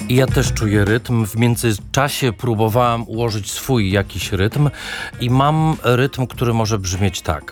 I ja też czuję rytm. W międzyczasie próbowałam ułożyć swój jakiś rytm i mam rytm, który może brzmieć tak.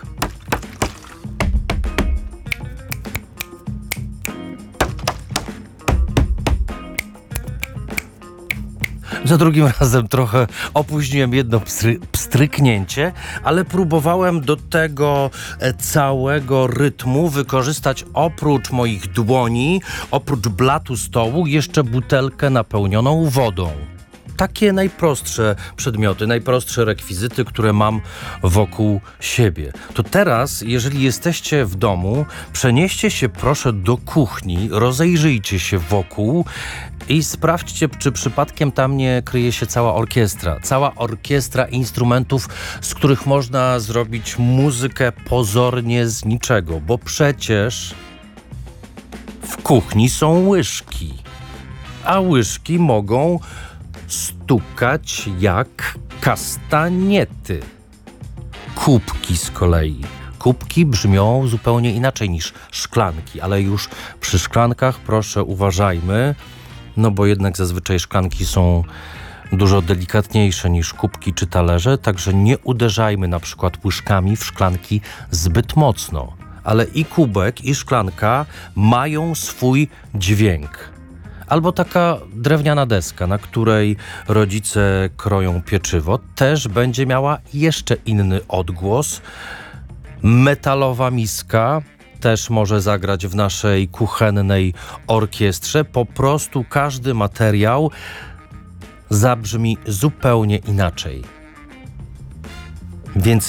Za drugim razem trochę opóźniłem jedno pstryknięcie, ale próbowałem do tego całego rytmu wykorzystać oprócz moich dłoni, oprócz blatu stołu, jeszcze butelkę napełnioną wodą. Takie najprostsze przedmioty, najprostsze rekwizyty, które mam wokół siebie. To teraz, jeżeli jesteście w domu, przenieście się proszę do kuchni, rozejrzyjcie się wokół i sprawdźcie, czy przypadkiem tam nie kryje się cała orkiestra. Cała orkiestra instrumentów, z których można zrobić muzykę pozornie z niczego, bo przecież w kuchni są łyżki, a łyżki mogą stukać jak kastaniety. Kubki z kolei. Kubki brzmią zupełnie inaczej niż szklanki, ale już przy szklankach proszę uważajmy, no bo jednak zazwyczaj szklanki są dużo delikatniejsze niż kubki czy talerze, także nie uderzajmy na przykład łyżkami w szklanki zbyt mocno. Ale i kubek, i szklanka mają swój dźwięk. Albo taka drewniana deska, na której rodzice kroją pieczywo, też będzie miała jeszcze inny odgłos. Metalowa miska też może zagrać w naszej kuchennej orkiestrze. Po prostu każdy materiał zabrzmi zupełnie inaczej. Więc